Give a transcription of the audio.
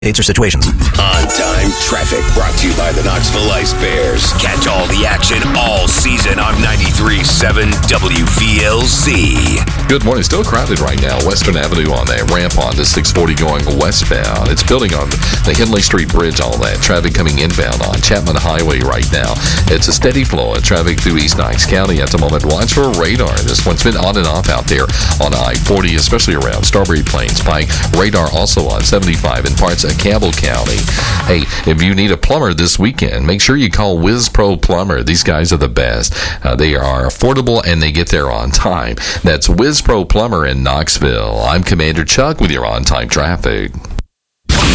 Dates or situations. On-time traffic brought to you by the Knoxville Ice Bears. Catch all the action all season on 93.7 WVLZ. Good morning. Still crowded right now. Western Avenue on that ramp on to 640 going westbound. It's building on the Henley Street Bridge, all that. Traffic coming inbound on Chapman Highway right now. It's a steady flow of traffic through East Knox County at the moment. Watch for a radar. This one's been on and off out there on I-40, especially around Strawberry Plains Pike. Radar also on 75 in parts of Campbell County. Hey, if you need a plumber this weekend, make sure you call Whiz Pro Plumber. These guys are the best. They are affordable and they get there on time. That's Whiz Pro Plumber in Knoxville. I'm Commander Chuck with your on-time traffic.